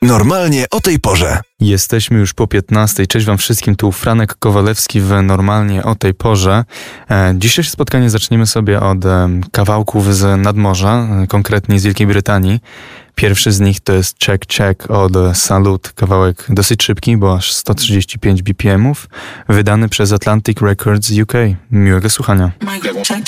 Normalnie o tej porze. Jesteśmy już po 15. Cześć wam wszystkim, tu Franek Kowalewski w Normalnie o tej porze. Dzisiejsze spotkanie zaczniemy sobie od kawałków z nadmorza, konkretnie z Wielkiej Brytanii. Pierwszy z nich to jest Check Check od Salute, kawałek dosyć szybki, bo aż 135 BPM-ów, wydany przez Atlantic Records UK. Miłego słuchania.